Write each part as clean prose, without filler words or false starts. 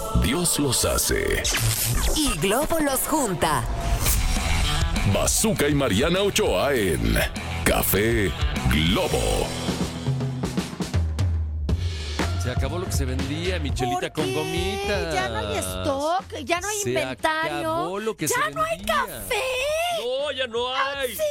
Dios los hace. Y Globo los junta. Bazooka y Mariana Ochoa en Café Globo. Se acabó lo que se vendía, Michelita con gomitas. Ya no hay stock, ya no hay inventario. Se acabó lo que se vendía. ¡Ya no hay café! No, ya no hay. ¡Auxilio!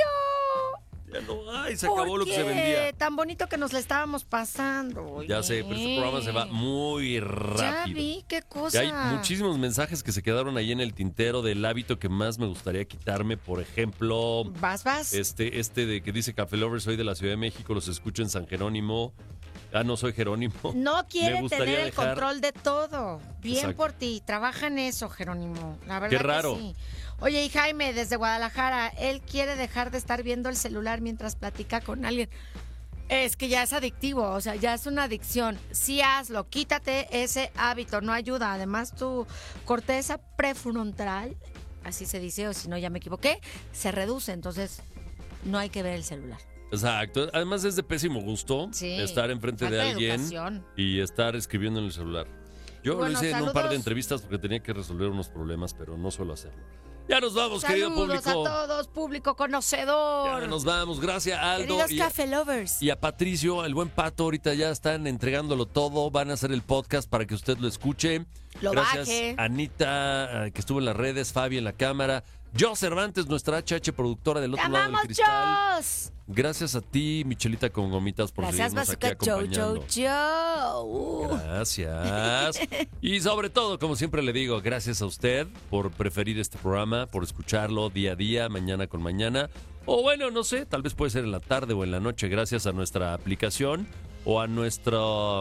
Ya no hay, se acabó lo que se vendía. Tan bonito que nos le estábamos pasando. Oye. Ya sé, pero este programa se va muy rápido. Ya vi, qué cosa. Y hay muchísimos mensajes que se quedaron ahí en el tintero del hábito que más me gustaría quitarme. Por ejemplo, Vas. este de que dice Café Lover, soy de la Ciudad de México, los escucho en San Jerónimo. Ah, no soy Jerónimo. No quiere gustaría tener el dejar- control de todo. Bien Exacto. por ti. Trabaja en eso, Jerónimo. La verdad Qué raro. que sí. Oye, y Jaime, desde Guadalajara, él quiere dejar de estar viendo el celular mientras platica con alguien. Es que ya es adictivo, o sea, ya es una adicción. Sí hazlo, quítate ese hábito, no ayuda. Además, tu corteza prefrontal, así se dice, o si no ya me equivoqué, se reduce, entonces no hay que ver el celular. Exacto. Además es de pésimo gusto Sí, estar enfrente falta de de alguien educación. y estar escribiendo en el celular. Yo Bueno, lo hice en un par de saludos. entrevistas porque tenía que resolver unos problemas, pero no suelo hacerlo. Ya nos vamos, querido Saludos público. a todos, público conocedor. Ya nos vamos. Gracias, Aldo. Queridos Café Lovers. Y a Patricio, el buen Pato, ahorita ya están entregándolo todo. Van a hacer el podcast para que usted lo escuche. Lo Gracias, baje. Anita, que estuvo en las redes, Fabi en la cámara. Jo Cervantes, nuestra HH productora del ¡Te otro lado del amamos, cristal. Jos! Gracias a ti, Michelita con gomitas, por Gracias, seguirnos aquí Bazooka Joe, acompañando. Joe. Gracias. Y sobre todo, como siempre le digo, gracias a usted por preferir este programa, por escucharlo día a día, mañana con mañana. O bueno, no sé, tal vez puede ser en la tarde o en la noche, gracias a nuestra aplicación o a nuestra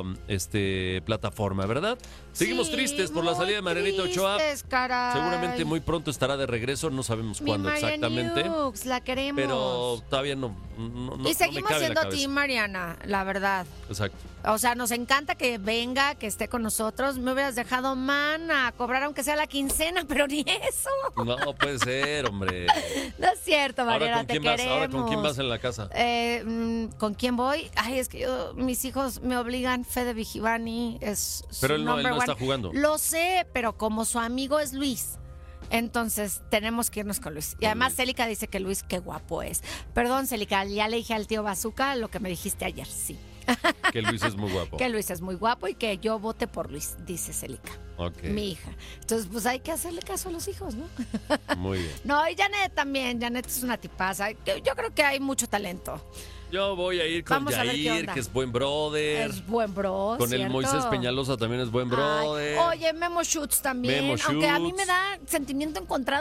plataforma, ¿verdad? Seguimos Sí, tristes por la muy salida de Marianita Ochoa. tristes, caray. Seguramente muy pronto estará de regreso, no sabemos Mi cuándo Mariana exactamente. Nukes, la queremos. Pero todavía no y me seguimos cabe siendo la cabeza. Team Mariana, la verdad. Exacto. O sea, nos encanta que venga, que esté con nosotros. Me hubieras dejado a cobrar aunque sea la quincena, pero ni eso. No puede ser, hombre. No es cierto, Mariana, ¿Ahora con te quién vas? queremos. ¿Ahora con quién vas en la casa? ¿Con quién voy? Ay, es que mis hijos me obligan. Fede Vigivani es su Pero él no number está one. jugando. Lo sé, pero como su amigo es Luis, entonces tenemos que irnos con Luis. Y además Célica dice que Luis, qué guapo es. Perdón, Célica, ya le dije al tío Bazooka lo que me dijiste ayer, sí. Que Luis es muy guapo. Que Luis es muy guapo y que yo vote por Luis, dice Célica, Ok. mi hija. Entonces, pues hay que hacerle caso a los hijos, ¿no? Muy bien. No, y Janet también. Janet es una tipaza. Yo creo que hay mucho talento. Yo voy a ir con Vamos a ver qué Yair, onda. que es buen brother. Es buen bro, Con el ¿cierto? Moisés Peñalosa también es buen brother. Ay, oye, Memo Schutz también. Memo Aunque a mí Schutz. me da sentimiento encontrado.